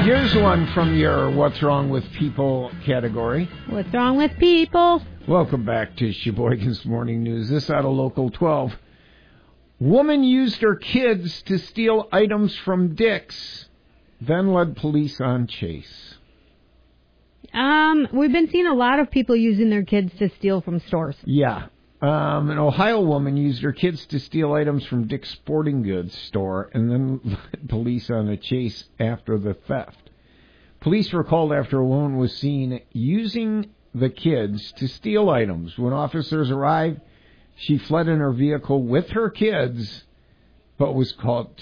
Here's one from your What's Wrong with People category. What's wrong with people? Welcome back to Sheboygan's Morning News. This out of Local 12. Woman used her kids to steal items from Dick's, then led police on chase. We've been seeing a lot of people using their kids to steal from stores. Yeah. An Ohio woman used her kids to steal items from Dick's Sporting Goods store and then led police on a chase after the theft. Police were called after a woman was seen using the kids to steal items. When officers arrived, she fled in her vehicle with her kids, but was caught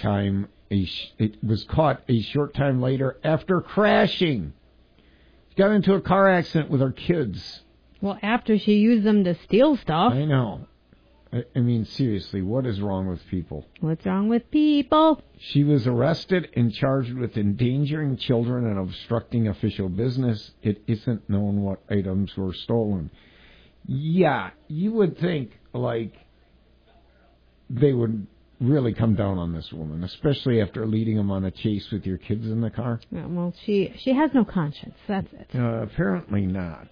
a short time later after crashing. She got into a car accident with her kids. Well, after she used them to steal stuff. I know. I mean, seriously, what is wrong with people? What's wrong with people? She was arrested and charged with endangering children and obstructing official business. It isn't known what items were stolen. Yeah, you would think, like, they would really come down on this woman, especially after leading them on a chase with your kids in the car. Yeah, well, she has no conscience. That's it. Apparently not.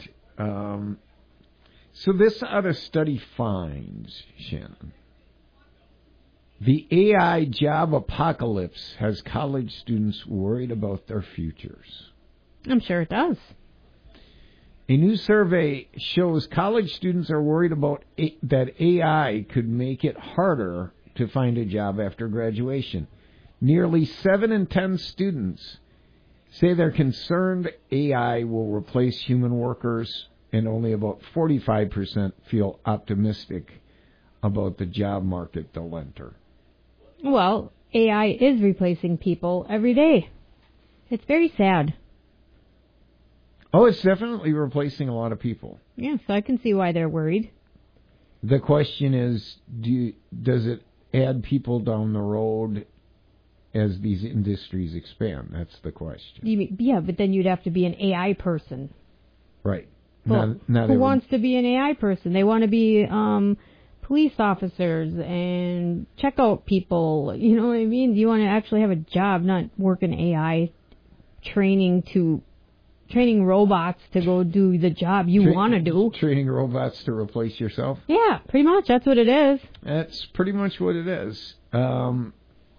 So this other study finds, Shannon, the AI job apocalypse has college students worried about their futures. I'm sure it does. A new survey shows college students are worried about that AI could make it harder to find a job after graduation. Nearly 7 in 10 students say they're concerned AI will replace human workers, and only about 45% feel optimistic about the job market they'll enter. Well, AI is replacing people every day. It's very sad. Oh, it's definitely replacing a lot of people. Yeah, so I can see why they're worried. The question is, does it add people down the road as these industries expand? That's the question. Yeah, but then you'd have to be an AI person. Right. Well, who wants to be an AI person? They want to be police officers and checkout people. You know what I mean? You want to actually have a job, not work in AI, training robots to go do the job you want to do. Training robots to replace yourself? Yeah, pretty much. That's what it is. That's pretty much what it is. The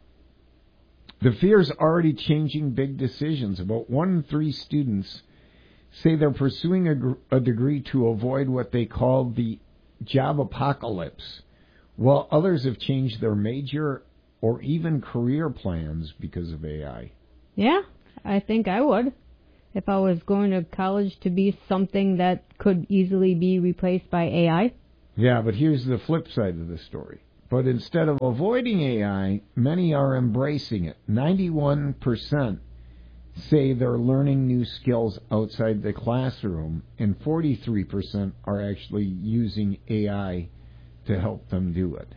fear is already changing big decisions. About 1 in 3 students say they're pursuing a degree to avoid what they call the job apocalypse, while others have changed their major or even career plans because of AI. Yeah, I think I would. If I was going to college to be something that could easily be replaced by AI. Yeah, but here's the flip side of the story. But instead of avoiding AI, many are embracing it. 91% say they're learning new skills outside the classroom, and 43% are actually using AI to help them do it.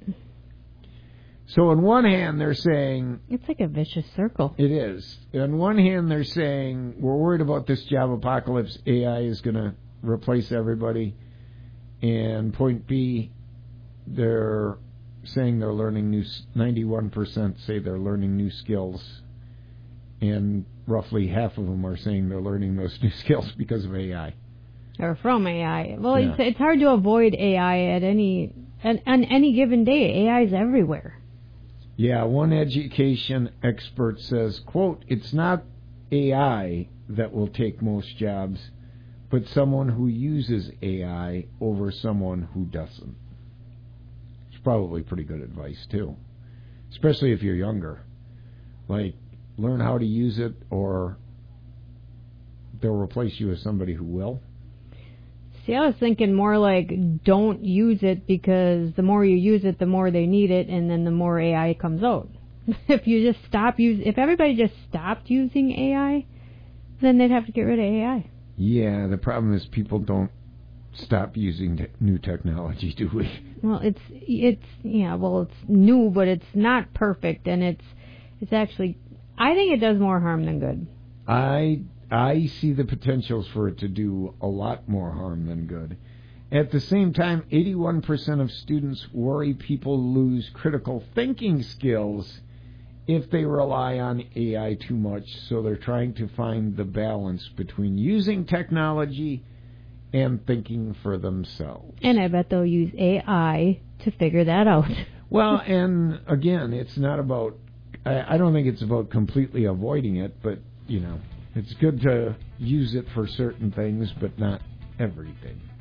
So on one hand, they're saying... It's like a vicious circle. It is. On one hand, they're saying, we're worried about this job apocalypse. AI is going to replace everybody. And point B, they're saying they're learning 91% say they're learning new skills. And roughly half of them are saying they're learning those new skills because of AI. Or from AI. Well, yeah. It's hard to avoid AI on any given day. AI is everywhere. Yeah, one education expert says, quote, it's not AI that will take most jobs, but someone who uses AI over someone who doesn't. It's probably pretty good advice, too. Especially if you're younger. Like, learn how to use it, or they'll replace you with somebody who will. See, I was thinking more like don't use it, because the more you use it, the more they need it, and then the more AI comes out. If everybody just stopped using AI, then they'd have to get rid of AI. Yeah, the problem is people don't stop using new technology, do we? Well, it's new, but it's not perfect, and it's actually, I think it does more harm than good. I see the potentials for it to do a lot more harm than good. At the same time, 81% of students worry people lose critical thinking skills if they rely on AI too much. So they're trying to find the balance between using technology and thinking for themselves. And I bet they'll use AI to figure that out. Well, and again, it's not about, I don't think it's about completely avoiding it, but, it's good to use it for certain things, but not everything.